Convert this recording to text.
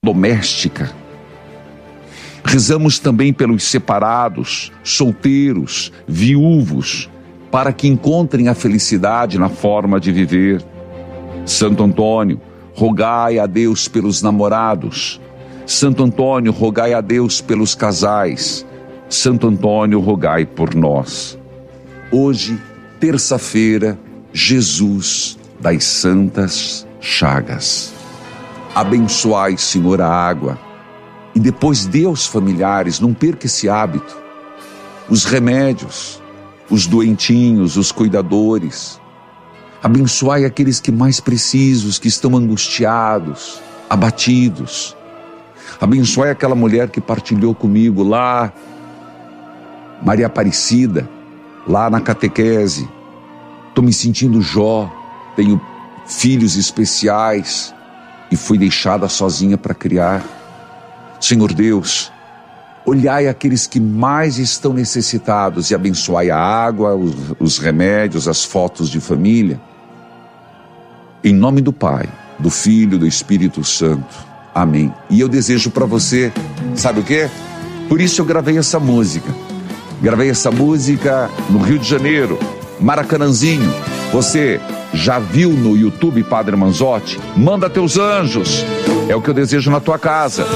doméstica. Rezamos também pelos separados, solteiros, viúvos, para que encontrem a felicidade na forma de viver. Santo Antônio, rogai a Deus pelos namorados. Santo Antônio, rogai a Deus pelos casais. Santo Antônio, rogai por nós. Hoje, terça-feira, Jesus das Santas Chagas. Abençoai, Senhor, a água. E depois dê aos familiares, não perca esse hábito, os remédios, os doentinhos, os cuidadores. Abençoai aqueles que mais precisam, que estão angustiados, abatidos. Abençoai aquela mulher que partilhou comigo lá, Maria Aparecida, lá na catequese. Estou me sentindo Jó, tenho filhos especiais e fui deixada sozinha para criar. Senhor Deus, olhai aqueles que mais estão necessitados e abençoai a água, os remédios, as fotos de família. Em nome do Pai, do Filho e do Espírito Santo. Amém. E eu desejo para você, sabe o quê? Por isso eu gravei essa música. Gravei essa música no Rio de Janeiro, Maracanãzinho. Você já viu no YouTube Padre Manzotti? Manda teus anjos. É o que eu desejo na tua casa.